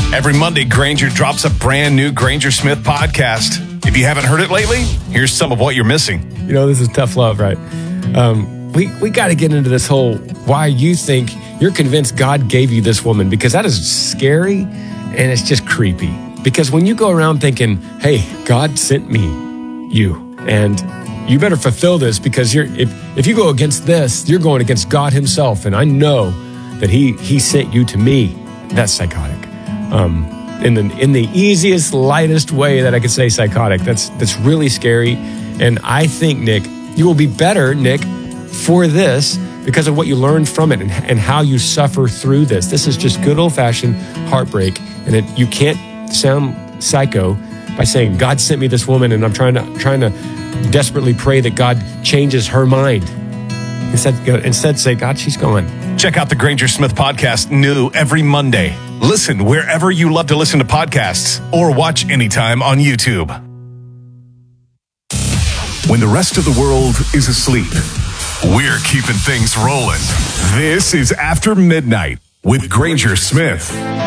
Every Monday, Granger drops a brand new Granger Smith podcast. If you haven't heard it lately, here's some of what you're missing. You know, this is tough love, right? We got to get into this whole why you think you're convinced God gave you this woman, because that is scary and it's just creepy. Because when you go around thinking, hey, God sent me you, and you better fulfill this, because if you go against this, you're going against God himself. And I know that he sent you to me. That's psychotic. In the easiest, lightest way that I could say psychotic. That's really scary. And I think, Nick, you will be better, Nick, for this because of what you learned from it and how you suffer through this. This is just good old-fashioned heartbreak. And you can't sound psycho by saying, God sent me this woman and I'm trying to desperately pray that God changes her mind. Instead say, God, she's gone. Check out the Granger Smith podcast, new every Monday. Listen wherever you love to listen to podcasts or watch anytime on YouTube. When the rest of the world is asleep, we're keeping things rolling. This is After Midnight with Granger Smith.